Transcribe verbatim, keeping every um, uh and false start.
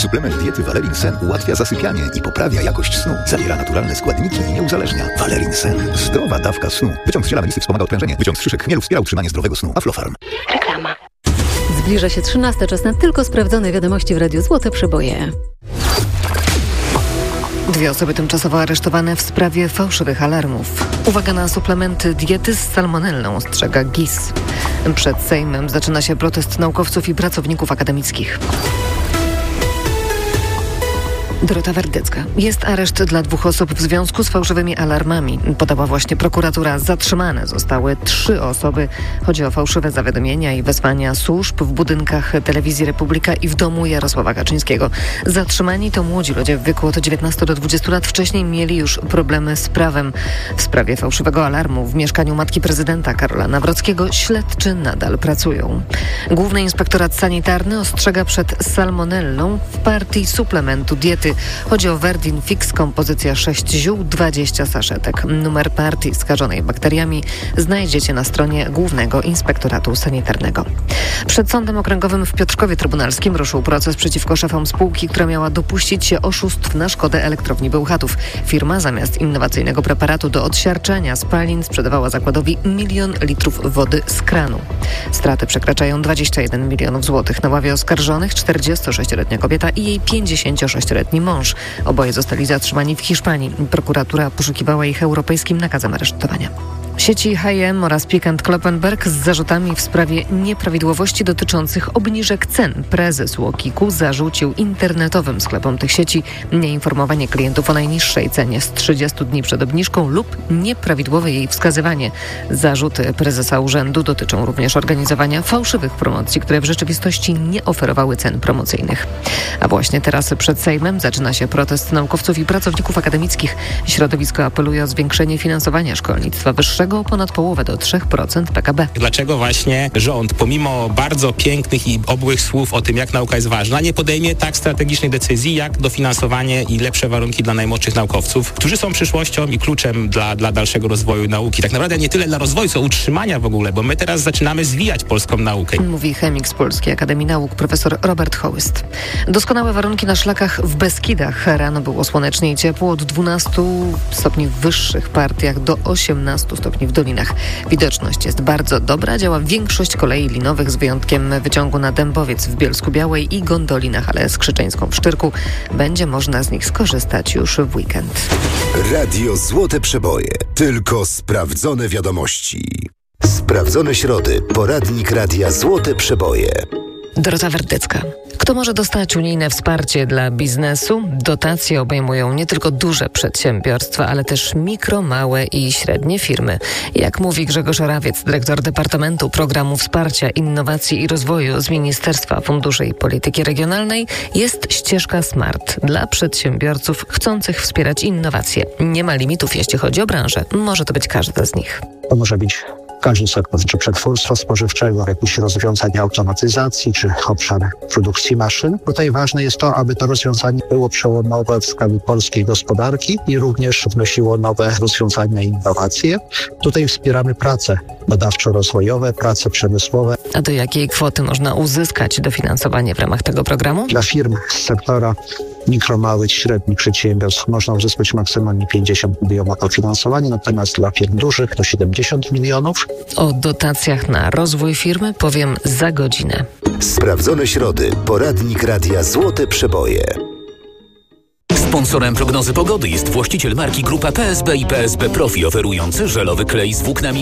Suplement diety Valerin Sen ułatwia zasypianie i poprawia jakość snu. Zawiera naturalne składniki i nie uzależnia. Valerin Sen. Zdrowa dawka snu. Wyciąg z ziela melisy wspomaga odprężenie. Wyciąg z szyszek chmielu wspiera utrzymanie zdrowego snu. Aflofarm. Reklama. Zbliża się trzynasta, czas na tylko sprawdzone wiadomości w Radiu Złote Przeboje. Dwie osoby tymczasowo aresztowane w sprawie fałszywych alarmów. Uwaga na suplementy diety z salmonellą, ostrzega G I S. Przed Sejmem zaczyna się protest naukowców i pracowników akademickich. Dorota Werdycka. Jest areszt dla dwóch osób w związku z fałszywymi alarmami. Podała właśnie prokuratura. Zatrzymane zostały trzy osoby. Chodzi o fałszywe zawiadomienia i wezwania służb w budynkach Telewizji Republika i w domu Jarosława Kaczyńskiego. Zatrzymani to młodzi ludzie w wieku od dziewiętnastu do dwudziestu lat. Wcześniej mieli już problemy z prawem. W sprawie fałszywego alarmu w mieszkaniu matki prezydenta Karola Nawrockiego śledczy nadal pracują. Główny Inspektorat Sanitarny ostrzega przed salmonellą w partii suplementu diety. Chodzi o Verdin Fix, kompozycja sześć ziół, dwadzieścia saszetek. Numer partii skażonej bakteriami znajdziecie na stronie Głównego Inspektoratu Sanitarnego. Przed Sądem Okręgowym w Piotrkowie Trybunalskim ruszył proces przeciwko szefom spółki, która miała dopuścić się oszustw na szkodę elektrowni Bełchatów. Firma zamiast innowacyjnego preparatu do odsiarczania spalin sprzedawała zakładowi milion litrów wody z kranu. Straty przekraczają dwadzieścia jeden milionów złotych. Na ławie oskarżonych czterdziestosześcioletnia kobieta i jej pięćdziesięciosześcioletni mąż. Oboje zostali zatrzymani w Hiszpanii. Prokuratura poszukiwała ich europejskim nakazem aresztowania. Sieci H i M oraz Peek and Kloppenberg z zarzutami w sprawie nieprawidłowości dotyczących obniżek cen. Prezes Łokiku zarzucił internetowym sklepom tych sieci nieinformowanie klientów o najniższej cenie z trzydziestu dni przed obniżką lub nieprawidłowe jej wskazywanie. Zarzuty prezesa urzędu dotyczą również organizowania fałszywych promocji, które w rzeczywistości nie oferowały cen promocyjnych. A właśnie teraz przed Sejmem zaczyna się protest naukowców i pracowników akademickich. Środowisko apeluje o zwiększenie finansowania szkolnictwa wyższego o ponad połowę do trzy procent P K B. Dlaczego właśnie rząd, pomimo bardzo pięknych i obłych słów o tym, jak nauka jest ważna, nie podejmie tak strategicznej decyzji, jak dofinansowanie i lepsze warunki dla najmłodszych naukowców, którzy są przyszłością i kluczem dla, dla dalszego rozwoju nauki. Tak naprawdę nie tyle dla rozwoju, co utrzymania w ogóle, bo my teraz zaczynamy zwijać polską naukę. Mówi chemik z Polskiej Akademii Nauk profesor Robert Hołyst. Doskonałe warunki na szlakach w Beskidach. Rano było słonecznie i ciepło, od dwunastu stopni w wyższych partiach do osiemnastu stopni w dolinach. Widoczność jest bardzo dobra, działa większość kolei linowych z wyjątkiem wyciągu na Dębowiec w Bielsku-Białej i gondoli na Halę Skrzyczeńską w Szczyrku. Będzie można z nich skorzystać już w weekend. Radio Złote Przeboje. Tylko sprawdzone wiadomości. Sprawdzone środy. Poradnik Radia Złote Przeboje. Dorota Werdycka. Kto może dostać unijne wsparcie dla biznesu? Dotacje obejmują nie tylko duże przedsiębiorstwa, ale też mikro, małe i średnie firmy. Jak mówi Grzegorz Orawiec, dyrektor Departamentu Programu Wsparcia Innowacji i Rozwoju z Ministerstwa Funduszy i Polityki Regionalnej, jest ścieżka SMART dla przedsiębiorców chcących wspierać innowacje. Nie ma limitów, jeśli chodzi o branżę. Może to być każda z nich. To może być każdy sektor, czy przetwórstwa spożywczego, jakieś rozwiązania automatyzacji, czy obszar produkcji maszyn. Tutaj ważne jest to, aby to rozwiązanie było przełomowe w skali polskiej gospodarki i również wnosiło nowe rozwiązania i innowacje. Tutaj wspieramy prace badawczo-rozwojowe, prace przemysłowe. A do jakiej kwoty można uzyskać dofinansowanie w ramach tego programu? Dla firm z sektora mikro, małych, średnich przedsiębiorstw można uzyskać maksymalnie pięćdziesiąt milionów dofinansowania, natomiast dla firm dużych to siedemdziesiąt milionów. O dotacjach na rozwój firmy powiem za godzinę. Sprawdzone środy. Poradnik Radia Złote Przeboje. Sponsorem prognozy pogody jest właściciel marki Grupa P S B i P S B Profi, oferujący żelowy klej z włóknami